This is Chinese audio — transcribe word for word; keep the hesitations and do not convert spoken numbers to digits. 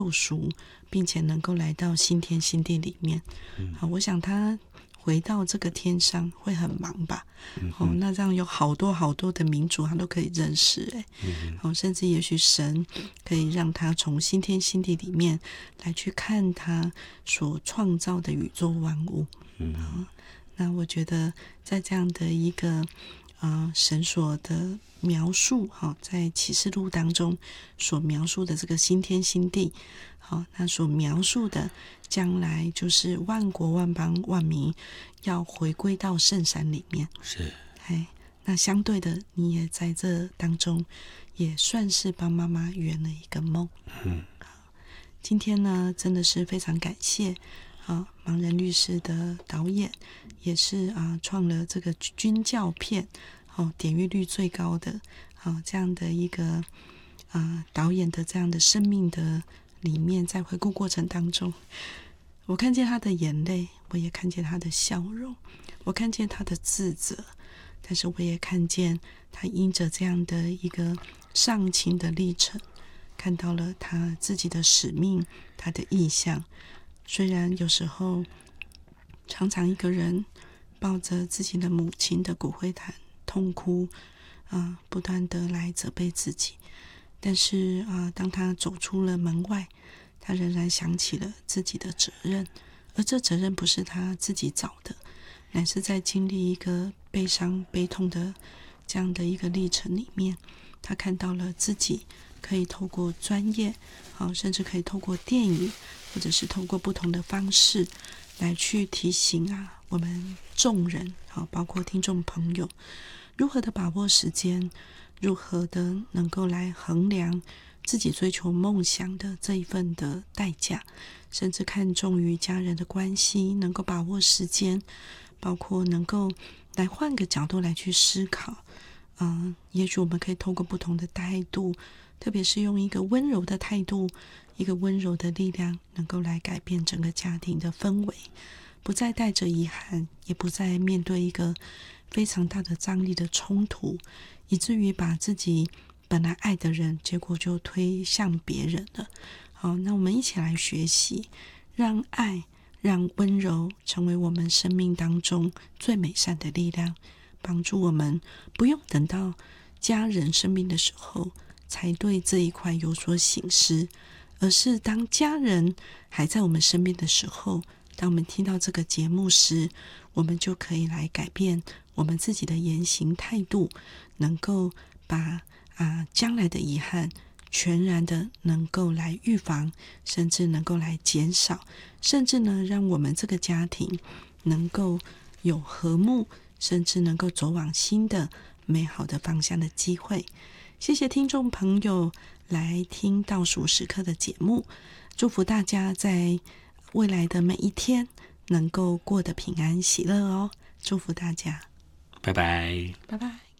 救赎，并且能够来到新天新地里面。 嗯好，我想他回到这个天上会很忙吧。 嗯哦，那这样有好多好多的民族他都可以认识哎。 嗯哦，甚至也许神可以让他从新天新地里面来去看他所创造的宇宙万物。 嗯哦，那我觉得在这样的一个呃神所的描述，哈，在启示录当中所描述的这个新天新地，好，那所描述的将来就是万国万邦万民要回归到圣山里面。 是， 哎，那相对的，你也在这当中，也算是帮妈妈圆了一个梦。 嗯， 今天呢，真的是非常感谢啊，盲人律师的导演，也是啊，创了这个军教片，哦，点阅率最高的，啊，这样的一个啊导演的这样的生命的里面，在回顾过程当中，我看见他的眼泪，我也看见他的笑容，我看见他的自责，但是我也看见他因着这样的一个上情的历程，看到了他自己的使命，他的意向。虽然有时候常常一个人抱着自己的母亲的骨灰坛痛哭啊、呃，不断的来责备自己，但是啊、呃，当他走出了门外，他仍然想起了自己的责任，而这责任不是他自己找的，乃是在经历一个悲伤悲痛的这样的一个历程里面，他看到了自己可以透过专业，好，甚至可以透过电影，或者是透过不同的方式来去提醒啊我们众人，好，包括听众朋友，如何的把握时间，如何的能够来衡量自己追求梦想的这一份的代价，甚至看重于家人的关系，能够把握时间，包括能够来换个角度来去思考。嗯，也许我们可以透过不同的态度，特别是用一个温柔的态度，一个温柔的力量，能够来改变整个家庭的氛围，不再带着遗憾，也不再面对一个非常大的张力的冲突，以至于把自己本来爱的人，结果就推向别人了。好，那我们一起来学习，让爱、让温柔成为我们生命当中最美善的力量，帮助我们不用等到家人生病的时候才对这一块有所省思，而是当家人还在我们身边的时候，当我们听到这个节目时，我们就可以来改变我们自己的言行态度，能够把啊将来的遗憾全然的能够来预防，甚至能够来减少，甚至呢让我们这个家庭能够有和睦，甚至能够走往新的美好的方向的机会。谢谢听众朋友来听倒数时刻的节目，祝福大家在未来的每一天能够过得平安喜乐哦，祝福大家， 拜拜， 拜拜。